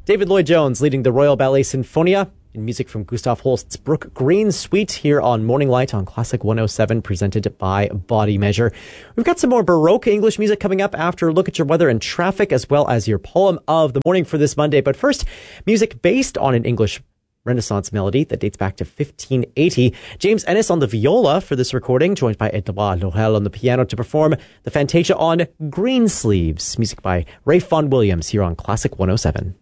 David Lloyd-Jones leading the Royal Ballet Sinfonia in music from Gustav Holst's Brook Green Suite here on Morning Light on Classic 107, presented by Body Measure. We've got some more Baroque English music coming up after a look at your weather and traffic, as well as your poem of the morning for this Monday. But first, music based on an English Renaissance melody that dates back to 1580. James Ennis on the viola for this recording, joined by Edouard Laurel on the piano to perform the Fantasia on Greensleeves. Music by Ray Vaughan Williams here on Classic 107.